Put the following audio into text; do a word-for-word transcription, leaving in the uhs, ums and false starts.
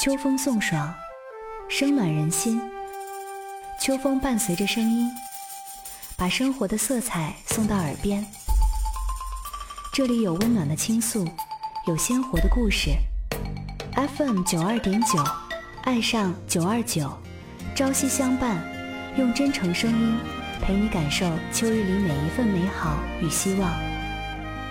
秋风送爽，生暖人心。秋风伴随着声音，把生活的色彩送到耳边。这里有温暖的倾诉，有鲜活的故事。F M 九二点九，爱上九二九，朝夕相伴，用真诚声音陪你感受秋日里每一份美好与希望。